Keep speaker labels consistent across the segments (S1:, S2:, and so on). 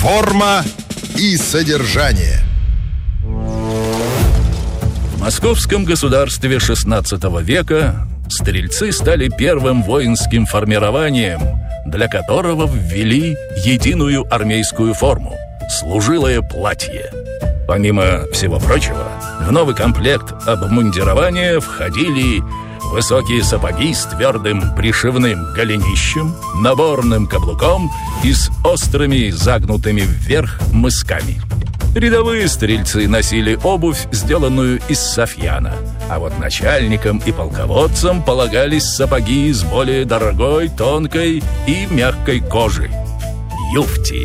S1: Форма и содержание.
S2: В московском государстве XVI века стрельцы стали первым воинским формированием, для которого ввели единую армейскую форму – служилое платье. Помимо всего прочего, в новый комплект обмундирования входили высокие сапоги с твердым пришивным голенищем, наборным каблуком и с острыми загнутыми вверх мысками. Рядовые стрельцы носили обувь, сделанную из софьяна, а вот начальникам и полководцам полагались сапоги из более дорогой, тонкой и мягкой кожи – юфти.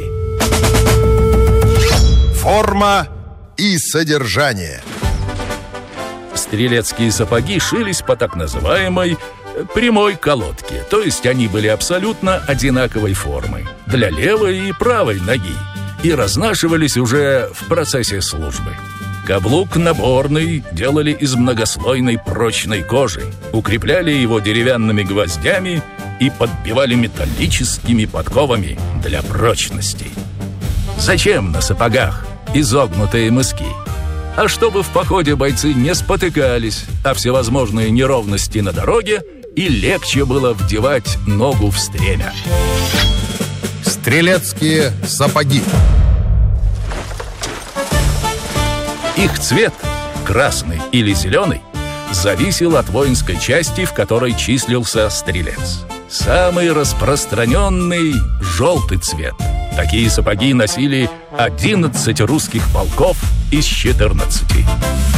S1: Форма и содержание.
S2: Стрелецкие сапоги шились по так называемой прямой колодке, то есть они были абсолютно одинаковой формы для левой и правой ноги и разнашивались уже в процессе службы. Каблук наборный делали из многослойной прочной кожи, укрепляли его деревянными гвоздями и подбивали металлическими подковами для прочности. Зачем на сапогах изогнутые мыски? А чтобы в походе бойцы не спотыкались о всевозможные неровности на дороге и легче было вдевать ногу в стремя.
S1: Стрелецкие сапоги.
S2: Их цвет, красный или зеленый, зависел от воинской части, в которой числился стрелец. Самый распространенный – желтый цвет. Такие сапоги носили 11 русских полков из 14.